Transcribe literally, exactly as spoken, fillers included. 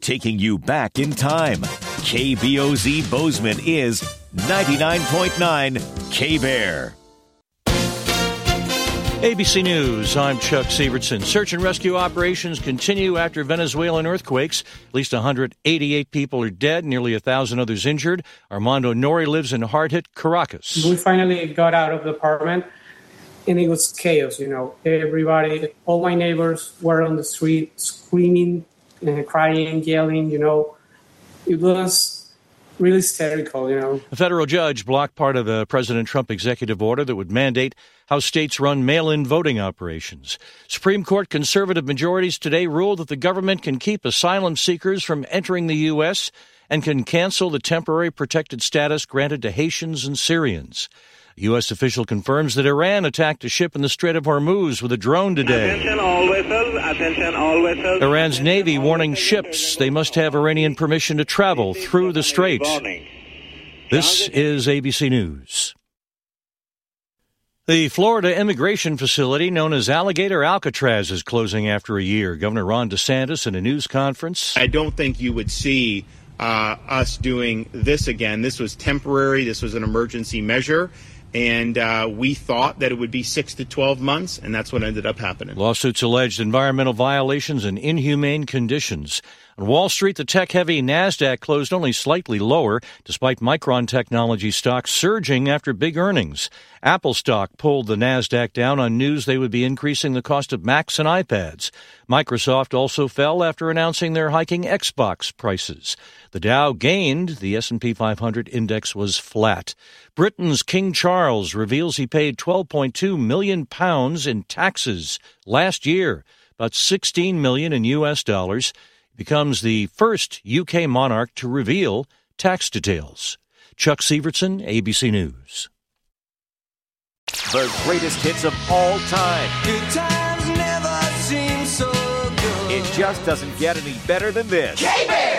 taking you back in time. K B O Z Bozeman is ninety-nine point nine K-Bear. A B C News, I'm Chuck Sievertson. Search and rescue operations continue after Venezuelan earthquakes. At least one hundred eighty-eight people are dead, nearly one thousand others injured. Armando Nori lives in hard-hit Caracas. We finally got out of the apartment, and it was chaos, you know. Everybody, all my neighbors were on the street screaming and crying, yelling, you know. It was really hysterical, you know. A federal judge blocked part of a President Trump executive order that would mandate how states run mail-in voting operations. Supreme Court conservative majorities today ruled that the government can keep asylum seekers from entering the U S and can cancel the temporary protected status granted to Haitians and Syrians. A U S official confirms that Iran attacked a ship in the Strait of Hormuz with a drone today. Attention all vessels, attention all vessels. Iran's Navy warning ships they must have Iranian permission to travel through the strait. This is A B C News. The Florida immigration facility known as Alligator Alcatraz is closing after a year. Governor Ron DeSantis in a news conference. I don't think you would see uh, us doing this again. This was temporary. This was an emergency measure. And uh, we thought that it would be six to twelve months, and that's what ended up happening. Lawsuits alleged environmental violations and inhumane conditions. On Wall Street, the tech-heavy NASDAQ closed only slightly lower, despite Micron Technology stock surging after big earnings. Apple stock pulled the NASDAQ down on news they would be increasing the cost of Macs and iPads. Microsoft also fell after announcing they're hiking Xbox prices. The Dow gained. The S and P five hundred index was flat. Britain's King Charles reveals he paid twelve point two million pounds in taxes last year, about sixteen million dollars in U S dollars. He becomes the first U K monarch to reveal tax details. Chuck Sievertson, A B C News. The greatest hits of all time. Good times never seem so good. It just doesn't get any better than this. K-Bear!